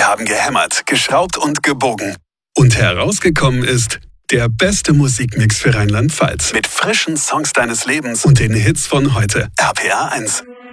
Wir haben gehämmert, geschraubt und gebogen. Und herausgekommen ist der beste Musikmix für Rheinland-Pfalz. Mit frischen Songs deines Lebens und den Hits von heute. RPA 1.